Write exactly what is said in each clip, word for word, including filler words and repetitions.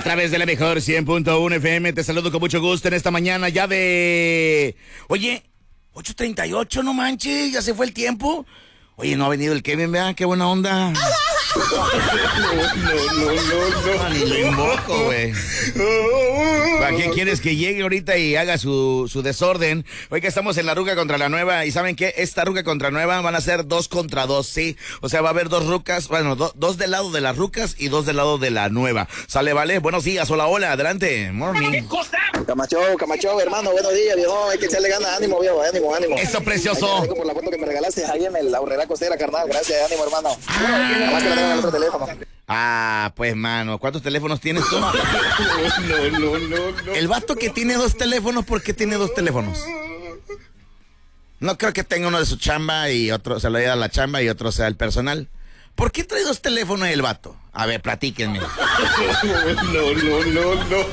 través de la mejor cien punto uno F M, te saludo con mucho gusto en esta mañana ya de... Oye, ocho treinta y ocho, no manches, ya se fue el tiempo. Oye, no ha venido el Kevin, ¿verdad? Qué buena onda. No, no, no, no, no. Ni lo invoco, güey. ¿Para qué quieres que llegue ahorita y haga su, su desorden? Hoy que estamos en la ruca contra la nueva, y ¿saben qué? Esta ruca contra nueva van a ser dos contra dos, ¿sí? O sea, va a haber dos rucas, bueno, do, dos del lado de las rucas y dos del lado de la nueva. ¿Sale, vale? Buenos días, hola, hola, adelante. Morning. ¿Qué cosa? Camacho, Camacho, hermano, buenos días, viejo. Hay que echarle ganas, ánimo, viejo, ánimo, ánimo. Eso, precioso. Gracias por la foto que me regalaste ahí en la Horrera Costera, carnal. Gracias, ánimo, hermano. Nada más que la tengo en el otro teléfono. Ah, pues, mano, ¿cuántos teléfonos tienes tú? No, no, no, no. El vato que tiene dos teléfonos, ¿por qué tiene dos teléfonos? No creo que tenga uno de su chamba y otro se lo lleva a la chamba y otro sea el personal. ¿Por qué trae dos teléfonos el vato? A ver, platíquenme. No, no, no, no.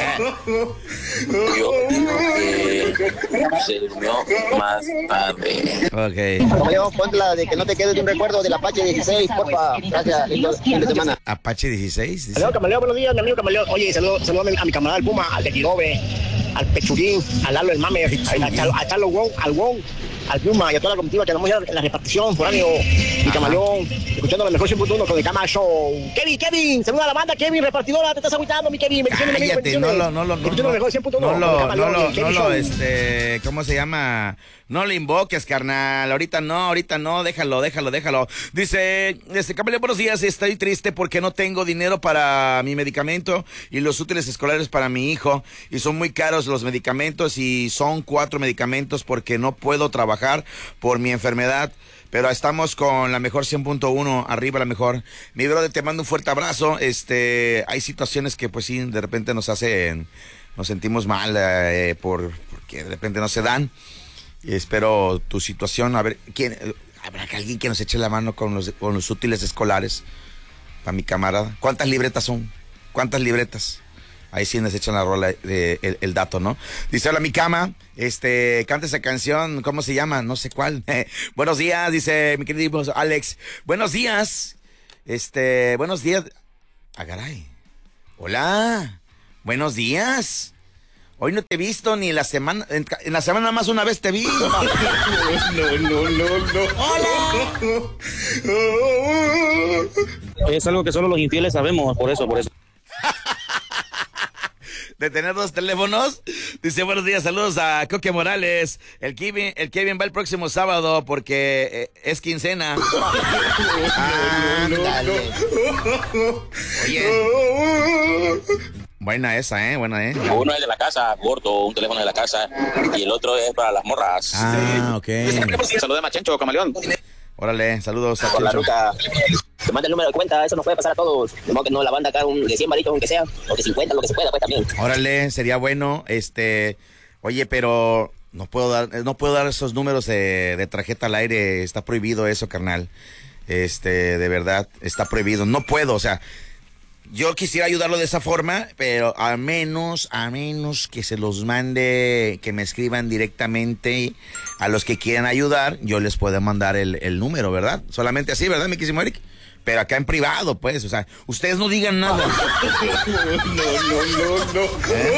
Yo digo que se durmió más tarde. Ok. Como yo, ponte la de que no te quedes de un recuerdo del Apache dieciséis, porfa. Gracias, fin de semana. Apache dieciséis. Dice. Saludos, Camaleón, buenos días, mi amigo Camaleón. Oye, saludos saludo a mi camarada el Puma, al de Tirobe, al Pechurín, al Lalo el Mame, a Chalo, a Chalo Wong, al Wong, al Puma y a toda la comitiva que andamos ya en la repartición, foráneo, mi Camaleón, escuchando la mejor cien punto uno con el Cama Show. Kevin, Kevin, saluda a la banda, Kevin, repartidora, te estás agüitando, mi Kevin. Cállate, no lo, no lo, no lo, no lo, no lo, no lo, este, ¿cómo se llama? No lo invoques, carnal, ahorita no, ahorita no, déjalo, déjalo, déjalo. Dice, este, Camaleón, buenos días, estoy triste porque no tengo dinero para mi medicamento y los útiles escolares para mi hijo, y son muy caros los medicamentos y son cuatro medicamentos porque no puedo trabajar por mi enfermedad. Pero estamos con la mejor cien punto uno, arriba la mejor. Mi brother, te mando un fuerte abrazo. Este, hay situaciones que pues sí, de repente nos hacen, nos sentimos mal eh, por, porque de repente no se dan. Y espero tu situación, a ver, ¿quién, habrá alguien que nos eche la mano con los, con los útiles escolares para mi camarada? ¿Cuántas libretas son? ¿Cuántas libretas? Ahí sí nos echan la rola, eh, el, el dato, ¿no? Dice, hola, mi cama, este, canta esa canción, ¿cómo se llama? No sé cuál. Buenos días, dice mi querido Alex. Buenos días, este, buenos días. Ah, caray. Hola, buenos días. Hoy no te he visto ni la semana, en, en la semana más una vez te vi. No, no, no, no. Hola. Es algo que solo los infieles sabemos, por eso, por eso. De tener dos teléfonos. Dice, buenos días, saludos a Coque Morales. El Kevin, el Kevin va el próximo sábado porque eh, es quincena. Ándale. Oye. Buena esa, ¿eh? Buena, ¿eh? Uno es de la casa, gordo, un teléfono de la casa, y el otro es para las morras. Ah, ok. Saludos de Machencho, Camaleón. Órale, saludos a Por la Chencho. ruca. Te manda el número de cuenta, eso nos puede pasar a todos. De modo que no la banda acá un de cien varitos, aunque sea, o de cincuenta, lo que se pueda, pues también. Órale, sería bueno, este, oye, pero no puedo dar, no puedo dar esos números de, de tarjeta al aire, está prohibido eso, carnal. Este, de verdad, está prohibido, no puedo, o sea, yo quisiera ayudarlo de esa forma, pero a menos, a menos que se los mande, que me escriban directamente a los que quieran ayudar, yo les puedo mandar el, el número, ¿verdad? Solamente así, ¿verdad, mi querísimo Eric? Pero acá en privado, pues, o sea, ustedes no digan nada. No, no, no, no. ¿Eh?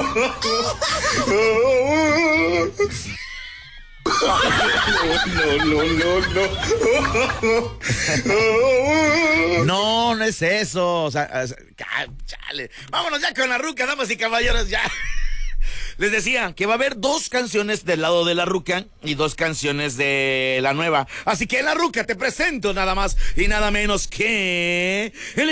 No, no, no, no. No, no es eso. O sea, o sea, chale. Vámonos ya con la ruca, damas y caballeros, ya. Les decía que va a haber dos canciones del lado de la ruca y dos canciones de la nueva. Así que en la ruca te presento nada más y nada menos que... el